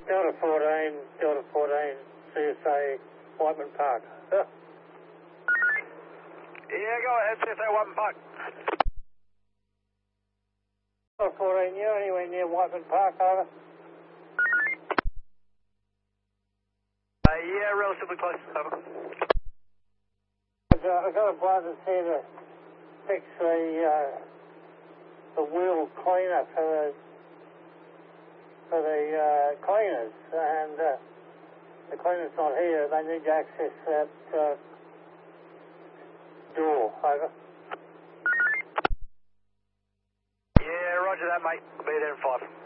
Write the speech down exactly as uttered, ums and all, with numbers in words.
Delta fourteen, Delta fourteen, C S A, Whiteman Park. Huh? Yeah, go ahead, C S A Whiteman Park. Delta fourteen, you anywhere near Whiteman Park, over? Uh, yeah, relatively close, over. I've got a bloke that's here to fix the, uh, the wheel cleaner for the, for the uh, cleaners, and uh, the cleaner's not here. They need to access that uh, door, over. Yeah, roger that, mate. I'll be there in five.